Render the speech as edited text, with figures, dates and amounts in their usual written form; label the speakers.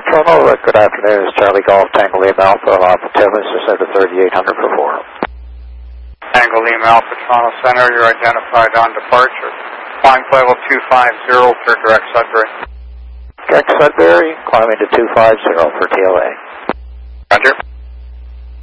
Speaker 1: Toronto, good afternoon. It's Charlie Golf, Tango Lima Alpha, Alpha Timmins, just at the 3800 for 4.
Speaker 2: Tango Lima Alpha, Toronto Center, you're identified on departure. Climb to level 250 for direct Sudbury.
Speaker 1: Direct Sudbury, climbing to 250 for TLA.